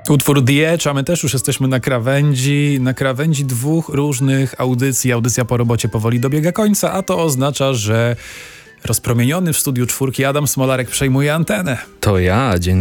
Utwór The Edge, a my też już jesteśmy na krawędzi dwóch różnych audycji. Audycja po robocie powoli dobiega końca, a to oznacza, że rozpromieniony w studiu 4 Adam Smolarek przejmuje antenę. To ja, dzień